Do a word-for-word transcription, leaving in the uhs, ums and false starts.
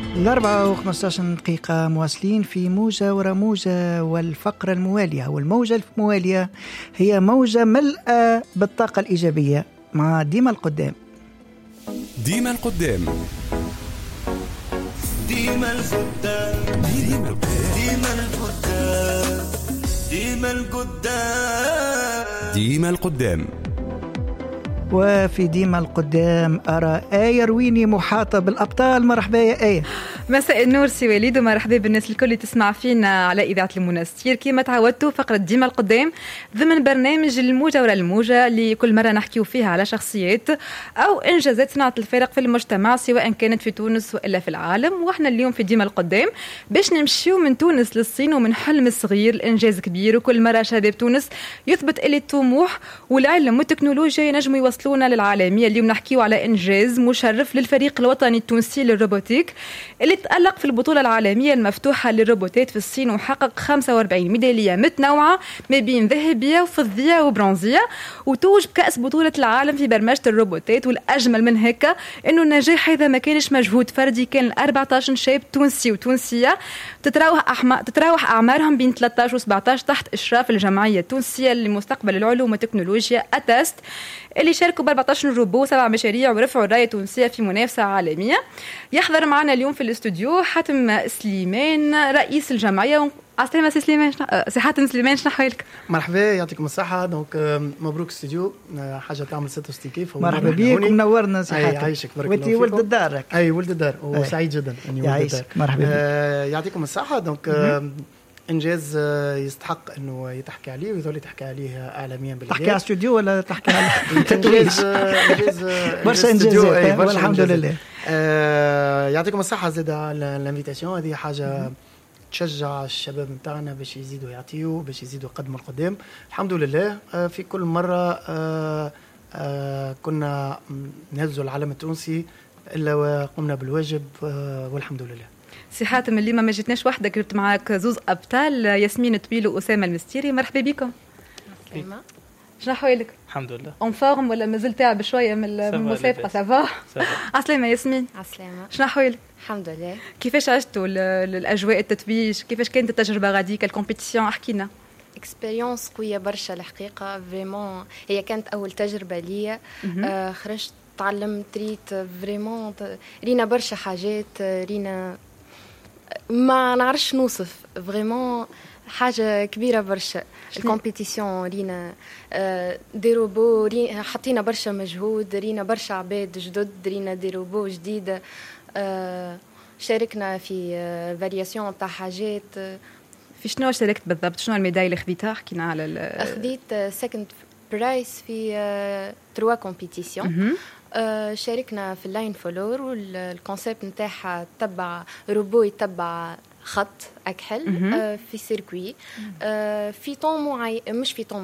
الأربعة وخمسة عشر دقيقة مواصلين في موجة ورا موجة، والفقرة الموالية والموجة الموالية هي موجة ملأة بالطاقة الإيجابية مع ديما القدام. ديما القدام ديما القدام ديما القدام ديما القدام ديما القدام. وفي ديما القدام أرى آية رويني محاطة بالأبطال. مرحبا يا آية. مساء النور سي وليد، ومرحبا بالناس الكل اللي تسمع فينا على إذاعة المنستير. كما تعودتوا فقرة ديما القدام ضمن برنامج الموجة ولا الموجة اللي كل مرة نحكيو فيها على شخصيات أو إنجازات صناعة الفارق في المجتمع سواء كانت في تونس وإلا في العالم. وإحنا اليوم في ديما القدام باش نمشيو من تونس للصين ومن حلم صغير لإنجاز كبير. وكل مرة شباب تونس يثبت اللي الطموح والعلم والتكنولوجيا ينجموا يوصلونا للعالمية. اليوم نحكيو على إنجاز مشرف للفريق الوطني التونسي للروبوتيك اللي تألق في البطولة العالمية المفتوحة للروبوتات في الصين وحقق خمسة وأربعين ميدالية متنوعة ما بين ذهبية وفضية وبرونزية، وتوج بكأس بطولة العالم في برمجة الروبوتات. والأجمل من هيك إنه النجاح هذا ما كانش مجهود فردي، كان أربعة عشر شاب تونسي وتونسية تتراوح أحما... تتراوح أعمارهم بين ثلاثة عشر و سبعة عشر تحت إشراف الجمعية التونسية لمستقبل العلوم والتكنولوجيا أتست، اللي شاركوا ب أربعة عشر روبو سبع مشاريع ورفعوا الراية التونسية في منافسة عالمية. يحضر معنا اليوم في الاستوديو حاتم سليمان رئيس الجمعية. عسلامة سي سليمان، سي حاتم سليمان، شنو حوالك؟ مرحبا، يعطيكم الصحة. دونك مبروك استوديو، حاجة تعمل ستة كيف. مرحبا بيك ومنورنا سي حاتم. يعيشك، بارك الله فيك. وانت ولد الدار. اي ولد الدار وسعيد جدا اني ولد الدار. مرحبا بيك. آه يعطيكم الصحة. دونك انجاز يستحق انه يتحكي عليه ويظل تحكي عليه اعلاميا بالله. تحكي على استوديو ولا تحكي على انجاز انجاز برشا انجازات والحمد لله. آه يعطيكم الصحة زاد على الانفيتاسيون. هذه حاجة تشجع الشباب متاعنا باش يزيدوا يعطيوا، باش يزيدوا يقدموا القدام. الحمد لله آه في كل مرة آه آه كنا نهزوا العلم التونسي الا وقمنا بالواجب آه والحمد لله. سي حاتم، اللي ما جيتناش وحدك، جبت معاك زوز ابطال، ياسمين طويل واسامه المستيري. مرحبا بكم. شنو حوالك؟ الحمد لله. اون فورم ولا مازال تعب شويه من المسابقه؟ سافا. عسلامه ياسمين. عسلامه. شنو حوالك؟ الحمد لله. كيفاش عشتوا الاجواء التتويج؟ كيفاش كانت التجربه غاديك الكومبيتيسيون؟ احكي لنا. اكسبيريونس قويه برشا الحقيقه، فريمون هي كانت اول تجربه ليا. آه خرجت تعلمت ريت فريمون رينا برشا حاجات، رينا ما نعرفش نوصف، فريمون حاجه كبيره برشا. الكومبيتيسيون رينا آه دي روبو، رينا حطينا برشا مجهود، رينا برشا عباد جدد، رينا دي روبو جديده. آه شاركنا في آه فارياسيون تاع حاجات. في شنو شاركت بالضبط؟ شنو الميداي اللي خذيتها؟ حكينا على خذيت سكند برايس في آه تروا كومبيتيسيون. آه شاركنا في اللاين فولور، والكونسيبت نتاعها تبع روبو يتبع خط أكحل آه في سيركوي آه في طون معين، مش في طون